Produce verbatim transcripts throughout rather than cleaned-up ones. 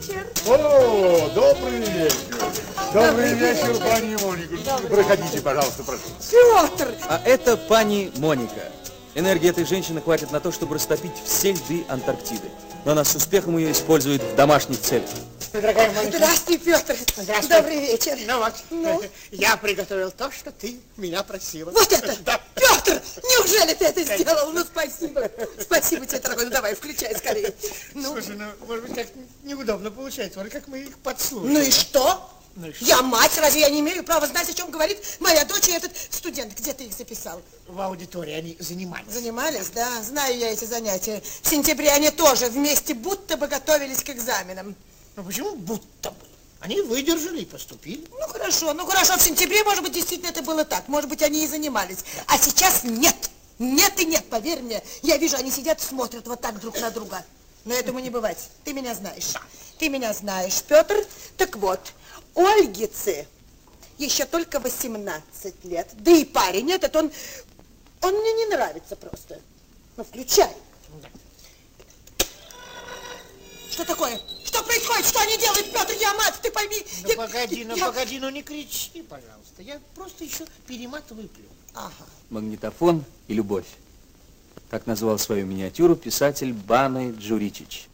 вечер. О, добрый вечер. Добрый, добрый вечер, вечер, пани Моника. Добрый. Проходите, пожалуйста, прошу. Петр! А это пани Моника. Энергии этой женщины хватит на то, чтобы растопить все льды Антарктиды. Но она с успехом ее использует в домашних целях. Дорогая Моника. Здравствуй, Петр. Здравствуй. Добрый вечер. Ну вот, ну? я приготовил то, что ты меня просила. Вот это? Да. Петр, неужели ты это сделал? Ну, спасибо. Спасибо тебе, дорогой. Ну, давай, включай скорее. Ну. Слушай, ну, может быть, как-то неудобно получается. Вот как мы их подслушали. Ну и что? Ну, я мать, разве я не имею права знать, о чем говорит моя дочь и этот студент? Где ты их записал? В аудитории они занимались. Занимались, да. Знаю я эти занятия. В сентябре они тоже вместе будто бы готовились к экзаменам. Ну почему будто бы? Они выдержали и поступили. Ну хорошо, ну хорошо. В сентябре, может быть, действительно это было так. Может быть, они и занимались. Да. А сейчас нет. Нет и нет, поверь мне. Я вижу, они сидят, смотрят вот так друг на друга. Но этому не бывать. Ты меня знаешь. Да. Ты меня знаешь, Петр. Так вот. Ольгице еще только восемнадцать лет. Да и парень этот, он, он мне не нравится просто. Ну, включай. Да. Что такое? Что происходит? Что они делают, Петр? Я мать, ты пойми. Ну, я, погоди, ну, я... погоди, ну, не кричи, пожалуйста. Я просто еще перематываю пленку. Ага. Магнитофон и любовь. Так назвал свою миниатюру писатель Баны Джуричич.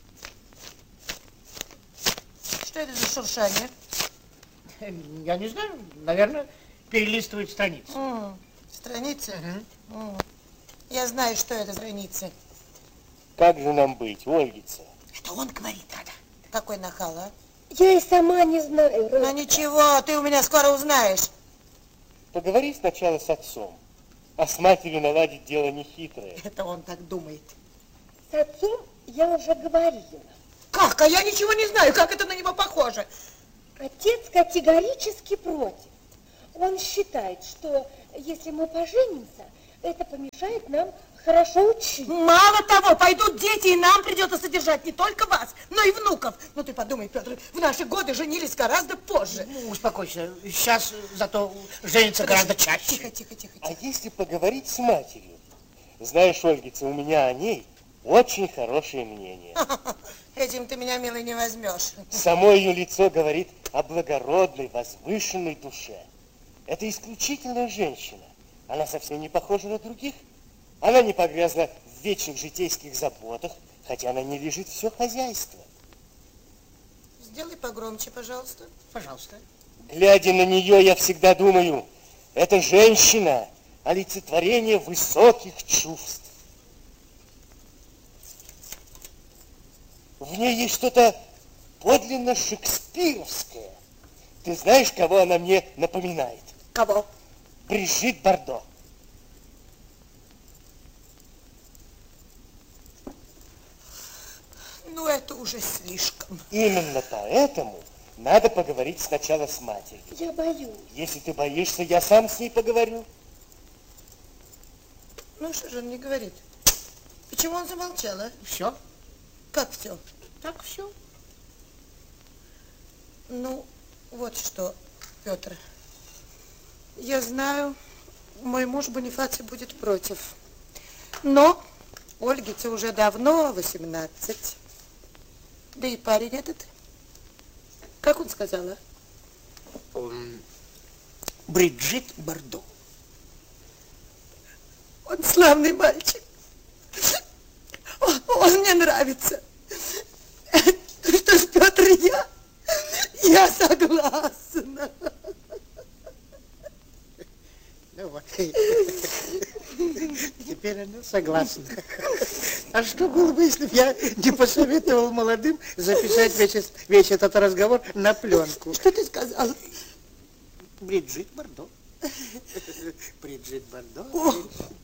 Что это за шуршание? Я не знаю, наверное, перелистывают страницы. Mm, страницы? Угу. Mm. Я знаю, что это страницы. Как же нам быть, Ольгица? Это он говорит, Ада. Какой нахал, а? Я и сама не знаю. Рыбка. Ну ничего, ты у меня скоро узнаешь. Поговори сначала с отцом, а с матерью наладить дело нехитрое. Это он так думает. С отцом я уже говорила. Как? А я ничего не знаю, как это на него похоже. Отец категорически против. Он считает, что если мы поженимся, это помешает нам хорошо учиться. Мало того, пойдут дети, и нам придется содержать не только вас, но и внуков. Ну ты подумай, Петр, в наши годы женились гораздо позже. Ну, успокойся, сейчас зато женятся гораздо чаще. Тихо, тихо, тихо, тихо. А если поговорить с матерью? Знаешь, Ольгица, у меня о ней очень хорошее мнение. Этим ты меня, милый, не возьмешь. Само ее лицо говорит о благородной, возвышенной душе. Это исключительная женщина. Она совсем не похожа на других. Она не погрязла в вечных житейских заботах, хотя она не лежит все хозяйство. Сделай погромче, пожалуйста. Пожалуйста. Глядя на нее, я всегда думаю, эта женщина – олицетворение высоких чувств. В ней есть что-то подлинно шекспировское. Ты знаешь, кого она мне напоминает? Кого? Брижит Бардо. Ну, это уже слишком. Именно поэтому надо поговорить сначала с матерью. Я боюсь. Если ты боишься, я сам с ней поговорю. Ну, что же он не говорит? Почему он замолчал, а? Все. Как все? Так все. Ну, вот что, Петр. Я знаю, мой муж Бонифаций будет против. Но Ольгице уже давно восемнадцать. Да и парень этот, как он сказал, а? Um, Бриджит Бардо. Он славный мальчик. Он, он мне нравится. Что ж, Петр, я, я согласна. Ну вот. Теперь она согласна. А что было бы, если бы я не посоветовал молодым записать весь, весь этот разговор на пленку? Что ты сказал? Бриджит Бардо. Бриджит Бардо.